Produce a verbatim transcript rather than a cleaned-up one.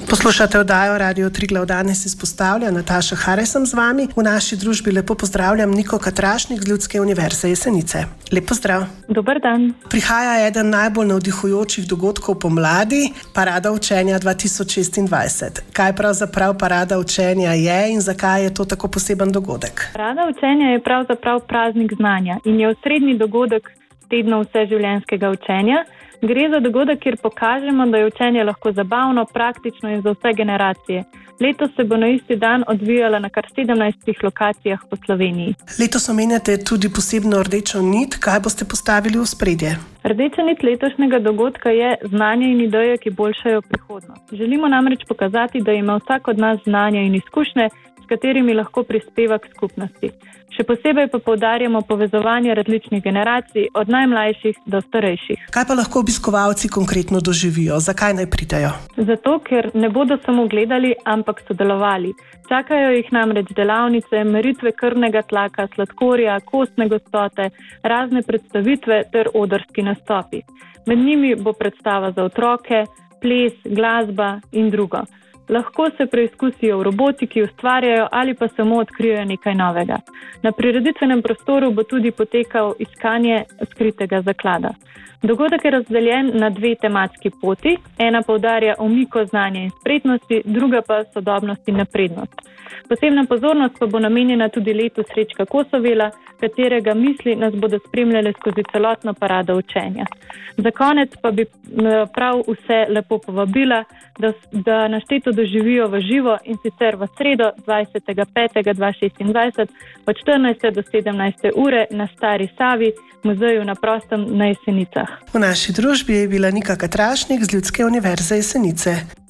Poslušate oddajo Radio Triglav, danes izpostavlja Nataša Hare sem z vami. V naši družbi lepo pozdravljam Niko Katrašnik z Ljudske univerze Jesenice. Lep pozdrav. Dober dan. Prihaja eden najbolj navdihujočih dogodkov pomladi, Parada učenja dva tisoč šestindvajset. Kaj pravzaprav Parada učenja je in zakaj je to tako poseben dogodek? Parada učenja je pravzaprav praznik znanja in je osrednji dogodek tedna vseživljenjskega učenja. Gre za dogodek, kjer pokažemo, da je učenje lahko zabavno, praktično in za vse generacije. Letos se bo na isti dan odvijala na kar sedemnajstih lokacijah po Sloveniji. Letos omenjate tudi posebno rdečo nit. Kaj boste postavili v spredje? Rdeča nit letošnjega dogodka je znanje in ideje, ki boljšajo prihodnost. Želimo namreč pokazati, da ima vsak od nas znanja in izkušnje, s katerimi lahko prispeva k skupnosti. Še posebej pa poudarjamo povezovanje različnih generacij, od najmlajših do starejših. Kaj pa lahko obiskovalci konkretno doživijo? Zakaj naj pridejo? Zato, ker ne bodo samo gledali, ampak sodelovali. Čakajo jih namreč delavnice, meritve krvnega tlaka, sladkorja, kostne gostote, razne predstavitve ter odrski nastopi. Med njimi bo predstava za otroke, ples, glasba in drugo. Lahko se preizkusijo v robotiki, ustvarjajo ali pa samo odkrijejo nekaj novega. Na prireditvenem prostoru bo tudi potekal iskanje skritega zaklada. Dogodek je razdeljen na dve tematski poti. Ena poudarja omiko znanja in spretnosti, druga pa sodobnost in naprednost. Posebna pozornost pa bo namenjena tudi letu Srečka Kosovela, katerega misli nas bodo spremljale skozi celotno parado učenja. Za konec pa bi prav vse lepo povabila, da, da našteto doživijo v živo in sicer v sredo dvajsetega petega dva tisoč šestindvajset od štirinajste do sedemnajste ure na Stari Savi, muzeju na prostem na Jesenicah. V naši družbi je bila Nika Katrašnik z Ljudske univerze Jesenice.